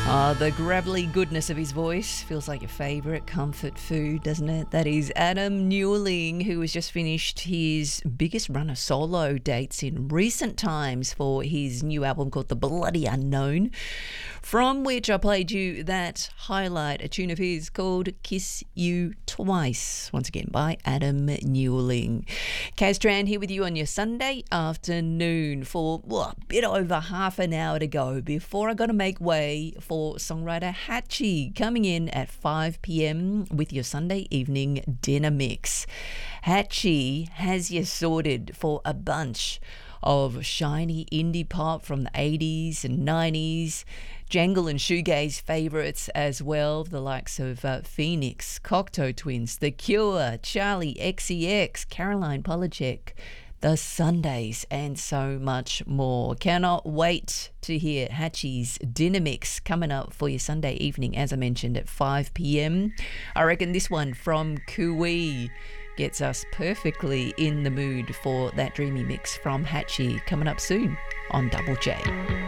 The gravelly goodness of his voice feels like your favourite comfort food, doesn't it? That is Adam Newling, who has just finished his biggest run of solo dates in recent times for his new album called The Bloody Unknown, from which I played you that highlight, a tune of his called Kiss You Twice, once again by Adam Newling. Kaz Tran here with you on your Sunday afternoon for a bit over half an hour to go before I got to make way for songwriter Hatchie coming in at 5 p.m. with your Sunday evening dinner mix. Hatchie has you sorted for a bunch of shiny indie pop from the 80s and 90s, jangle and shoegaze favourites as well, the likes of Phoenix, Cocteau Twins, The Cure, Charlie XCX, Caroline Polachek, The Sundays, and so much more. Cannot wait to hear Hatchie's dinner mix coming up for your Sunday evening, as I mentioned, at 5 p.m. I reckon this one from Kui gets us perfectly in the mood for that dreamy mix from Hatchie, coming up soon on Double J.